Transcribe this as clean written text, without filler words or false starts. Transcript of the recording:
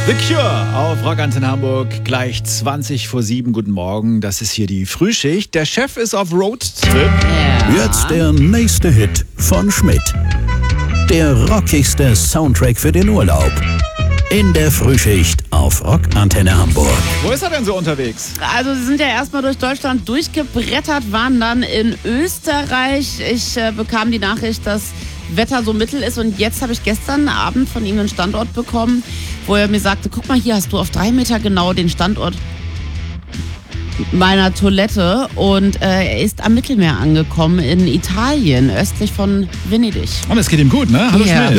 The Cure auf Rock Antenne Hamburg, gleich 20 vor 7. Guten Morgen, das ist hier die Frühschicht. Der Chef ist auf Roadtrip. Jetzt der nächste Hit von Schmidt. Der rockigste Soundtrack für den Urlaub. In der Frühschicht auf Rock Antenne Hamburg. Wo ist er denn so unterwegs? Also sie sind ja erstmal durch Deutschland durchgebrettert, waren dann in Österreich. Ich bekam die Nachricht, dass Wetter so mittel ist, und jetzt habe ich gestern Abend von ihm einen Standort bekommen, wo er mir sagte, guck mal, hier hast du auf 3 Meter genau den Standort meiner Toilette, und er ist am Mittelmeer angekommen in Italien, östlich von Venedig. Und es geht ihm gut, ne? Hallo Ja. Schmidt.